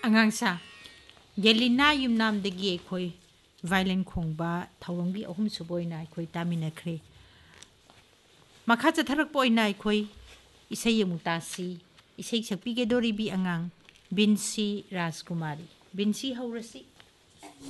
ꯑꯉꯥꯡꯁꯥ ꯌꯦꯂꯤꯅꯥ ꯌꯨꯝꯅꯥꯝꯗꯒꯤ ꯑꯩꯈꯣꯏ ꯚꯥꯏꯂꯤꯟ ꯈꯣꯡꯕ ꯊꯧꯔꯝꯒꯤ ꯑꯍꯨꯝꯁꯨꯕ ꯑꯣꯏꯅ ꯑꯩꯈꯣꯏ ꯇꯥꯃꯤꯟꯅꯈ꯭ꯔꯦ ꯃꯈꯥ ꯆꯠꯊꯔꯛꯄ ꯑꯣꯏꯅ ꯑꯩꯈꯣꯏ ꯏꯁꯩ ꯑꯃꯨꯛ ꯇꯥꯁꯤ ꯏꯁꯩ ꯁꯛꯄꯤꯒꯗꯧꯔꯤꯕꯤ ꯑꯉꯥꯡ ꯕꯤꯟꯁꯤ ꯔꯥꯖꯀꯨꯃꯥꯔꯤ ꯕꯤꯟꯁꯤ ꯍꯧꯔꯁꯤ